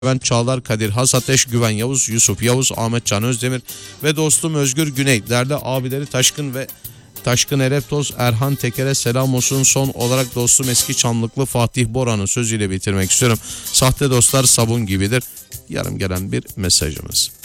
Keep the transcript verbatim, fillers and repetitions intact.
Ben Çağlar Kadir, Has Ateş, Güven Yavuz, Yusuf Yavuz, Ahmet Can Özdemir ve dostum Özgür Güney. Değerli abileri Taşkın ve Taşkın Ereptoz, Erhan Teker'e selam olsun. Son olarak dostum eski Çamlıklı Fatih Boran'ın sözüyle bitirmek istiyorum. Sahte dostlar sabun gibidir. Yarım gelen bir mesajımız.